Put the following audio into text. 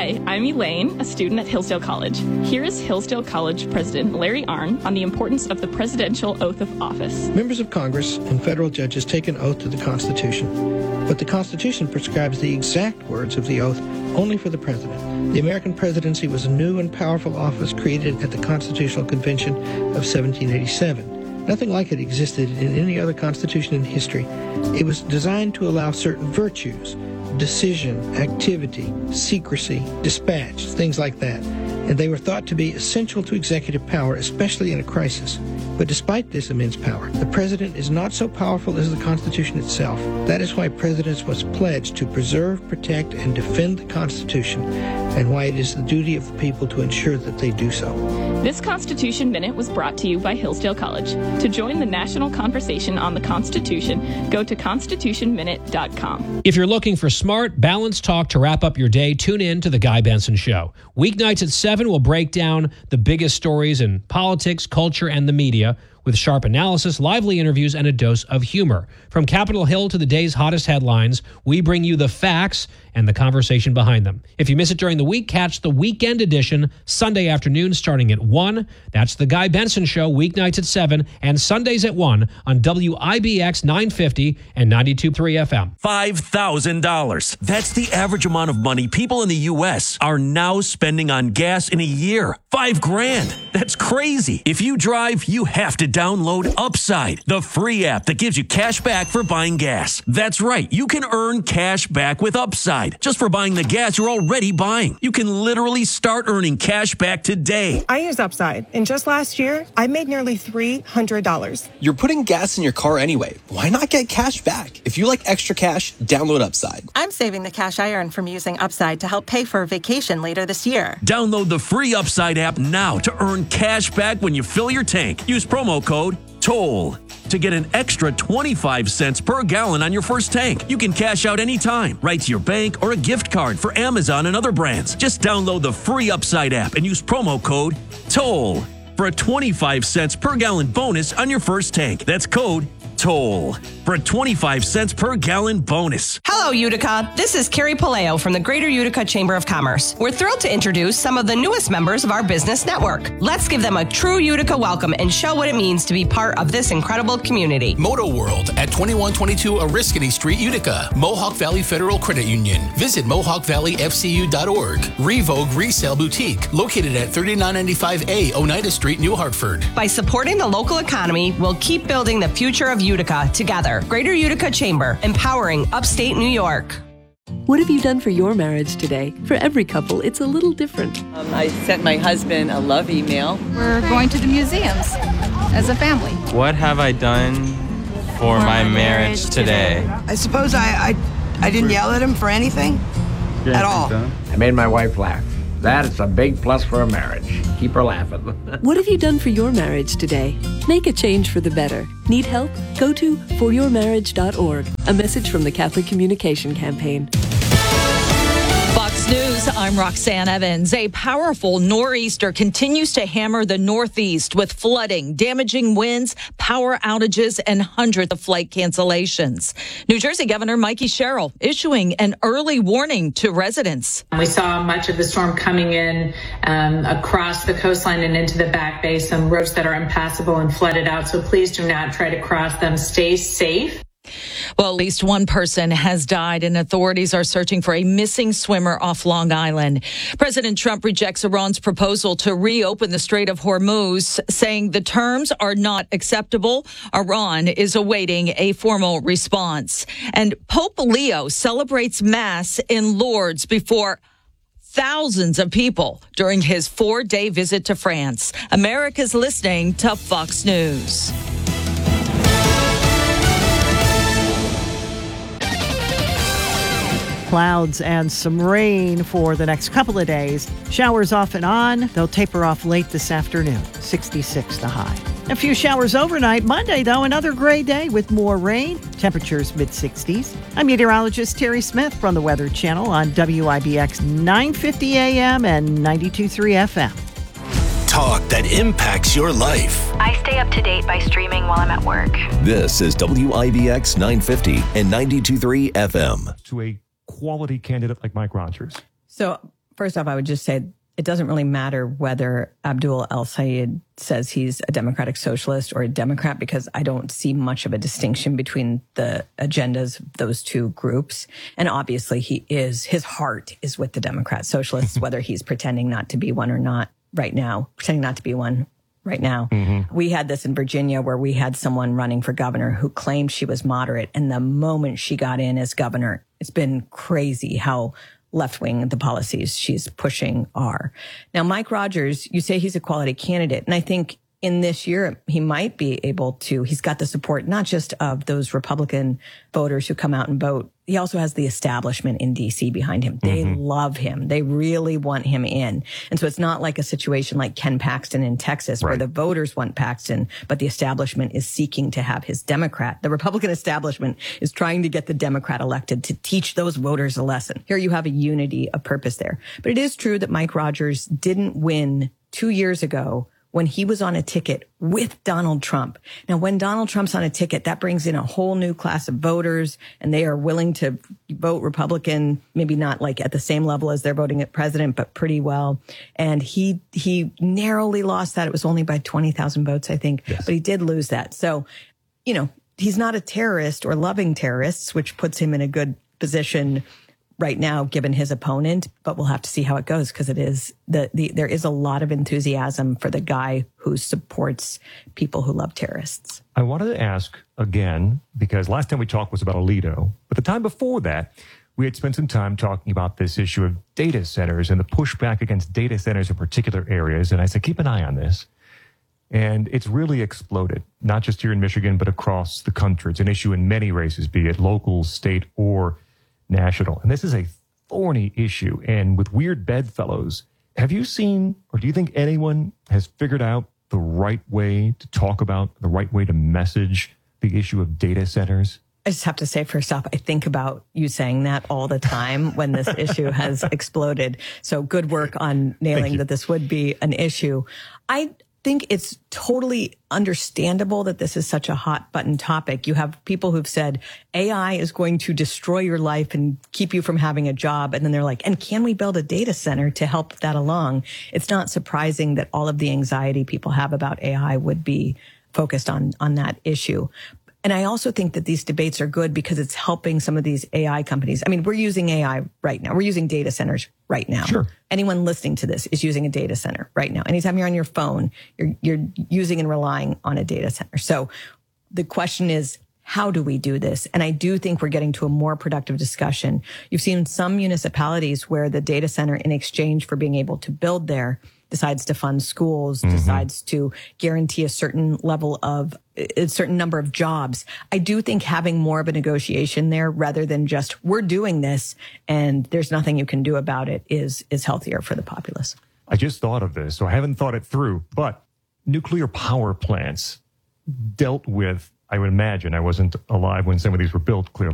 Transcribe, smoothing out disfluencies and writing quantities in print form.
Hi, I'm Elaine, a student at Hillsdale College. Here is Hillsdale College President Larry Arnn on the importance of the presidential oath of office. Members of Congress and federal judges take an oath to the Constitution, but the Constitution prescribes the exact words of the oath only for the president. The American presidency was a new and powerful office created at the Constitutional Convention of 1787. Nothing like it existed in any other constitution in history. It was designed to allow certain virtues: decision, activity, secrecy, dispatch, things like that. And they were thought to be essential to executive power, especially in a crisis. But despite this immense power, the president is not so powerful as the Constitution itself. That is why presidents must pledge to preserve, protect, and defend the Constitution, and why it is the duty of the people to ensure that they do so. This Constitution Minute was brought to you by Hillsdale College. To join the national conversation on the Constitution, go to constitutionminute.com. If you're looking for smart, balanced talk to wrap up your day, tune in to The Guy Benson Show. Weeknights at 7, we'll break down the biggest stories in politics, culture, and the media with sharp analysis, lively interviews, and a dose of humor. From Capitol Hill to the day's hottest headlines, we bring you the facts and the conversation behind them. If you miss it during the week, catch the weekend edition Sunday afternoon starting at 1. That's The Guy Benson Show, weeknights at 7 and Sundays at 1 on WIBX 950 and 92.3 FM. $5,000. That's the average amount of money people in the U.S. are now spending on gas in a year. $5,000. That's crazy. If you drive, you have to download Upside, the free app that gives you cash back for buying gas. That's right. You can earn cash back with Upside just for buying the gas you're already buying. You can literally start earning cash back today. I use Upside, and just last year, I made nearly $300. You're putting gas in your car anyway. Why not get cash back? If you like extra cash, download Upside. I'm saving the cash I earn from using Upside to help pay for a vacation later this year. Download the free Upside app now to earn cash back when you fill your tank. Use promo code TOLL to get an extra 25 cents per gallon on your first tank. You can cash out anytime, right to your bank or a gift card for Amazon and other brands. Just download the free Upside app and use promo code TOLL for a 25 cents per gallon bonus on your first tank. That's code TOLL for a 25 cents per gallon bonus. Hello, Utica. This is Carrie Palaio from the Greater Utica Chamber of Commerce. We're thrilled to introduce some of the newest members of our business network. Let's give them a true Utica welcome and show what it means to be part of this incredible community. Moto World at 2122 Oriskany Street, Utica. Mohawk Valley Federal Credit Union. Visit MohawkValleyFCU.org. Revogue Resale Boutique, located at 3995A Oneida Street, New Hartford. By supporting the local economy, we'll keep building the future of Utica together. Greater Utica Chamber, empowering upstate New York. What have you done for your marriage today? For every couple, it's a little different. I sent my husband a love email. We're going to the museums as a family. What have I done for my marriage today? I suppose I didn't yell at him for anything at all. I made my wife laugh. That is a big plus for a marriage. Keep her laughing. What have you done for your marriage today? Make a change for the better. Need help? Go to foryourmarriage.org. A message from the Catholic Communication Campaign. Fox News, I'm Roxanne Evans. A powerful nor'easter continues to hammer the Northeast with flooding, damaging winds, power outages, and hundreds of flight cancellations. New Jersey Governor Mikey Sherrill issuing an early warning to residents. We saw much of the storm coming in across the coastline and into the Back Bay, some roads that are impassable and flooded out. So please do not try to cross them. Stay safe. Well, at least one person has died, and authorities are searching for a missing swimmer off Long Island. President Trump rejects Iran's proposal to reopen the Strait of Hormuz, saying the terms are not acceptable. Iran is awaiting a formal response. And Pope Leo celebrates Mass in Lourdes before thousands of people during his 4-day visit to France. America's listening to Fox News. Clouds and some rain for the next couple of days. Showers off and on. They'll taper off late this afternoon. 66 the high. A few showers overnight. Monday, though, another gray day with more rain. Temperatures mid-60s. I'm meteorologist Terry Smith from the Weather Channel on WIBX 950 AM and 92.3 FM. Talk that impacts your life. I stay up to date by streaming while I'm at work. This is WIBX 950 and 92.3 FM. To a quality candidate like Mike Rogers. So first off, I would just say it doesn't really matter whether Abdul El-Sayed says he's a democratic socialist or a Democrat, because I don't see much of a distinction between the agendas of those two groups. And obviously his heart is with the Democrat socialists, whether he's pretending not to be one or not right now, pretending not to be one right now. Mm-hmm. We had this in Virginia where we had someone running for governor who claimed she was moderate. And the moment she got in as governor, it's been crazy how left-wing the policies she's pushing are. Now, Mike Rogers, you say he's a quality candidate. And I think in this year, he might be able to, he's got the support not just of those Republican voters who come out and vote. He also has the establishment in D.C. behind him. They love him. They really want him in. And so it's not like a situation like Ken Paxton in Texas, where the voters want Paxton, but the establishment is seeking to have his Democrat. The Republican establishment is trying to get the Democrat elected to teach those voters a lesson. Here you have a unity of purpose there. But it is true that Mike Rogers didn't win 2 years ago when he was on a ticket with Donald Trump. Now, when Donald Trump's on a ticket, that brings in a whole new class of voters, and they are willing to vote Republican, maybe not like at the same level as they're voting at president, but pretty well. And he narrowly lost that. It was only by 20,000 votes, I think, but he did lose that. So, you know, he's not a terrorist or loving terrorists, which puts him in a good position right now, given his opponent, but we'll have to see how it goes, because it is there is a lot of enthusiasm for the guy who supports people who love terrorists. I wanted to ask again, because last time we talked was about Alito, but the time before that, we had spent some time talking about this issue of data centers and the pushback against data centers in particular areas. And I said, keep an eye on this. And it's really exploded, not just here in Michigan, but across the country. It's an issue in many races, be it local, state, or national. And this is a thorny issue. And with weird bedfellows, have you seen, or do you think anyone has figured out the right way to talk about, the right way to message the issue of data centers? I just have to say, first off, I think about you saying that all the time when this issue has exploded. So good work on nailing that this would be an issue. I think it's totally understandable that this is such a hot button topic. You have people who've said AI is going to destroy your life and keep you from having a job. And then they're like, and can we build a data center to help that along? It's not surprising that all of the anxiety people have about AI would be focused on that issue. And I also think that these debates are good because it's helping some of these AI companies. I mean, we're using AI right now. We're using data centers right now. Sure. Anyone listening to this is using a data center right now. Anytime you're on your phone, you're using and relying on a data center. So the question is, how do we do this? And I do think we're getting to a more productive discussion. You've seen some municipalities where the data center, in exchange for being able to build there, decides to fund schools, decides to guarantee a certain level of, a certain number of jobs. I do think having more of a negotiation there rather than just, we're doing this and there's nothing you can do about it is healthier for the populace. I just thought of this, so I haven't thought it through, but nuclear power plants dealt with, I would imagine, I wasn't alive when some of these were built, clearly,